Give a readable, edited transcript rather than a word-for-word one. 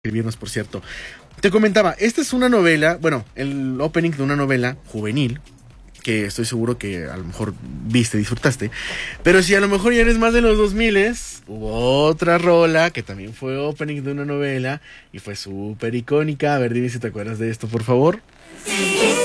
Escribirnos, por cierto. Te comentaba, esta es una novela, bueno, el opening de una novela juvenil, que estoy seguro que a lo mejor viste, disfrutaste. Pero si a lo mejor ya eres más de los 2000, hubo otra rola que también fue opening de una novela y fue súper icónica. A ver, dime si te acuerdas de esto, por favor. Sí.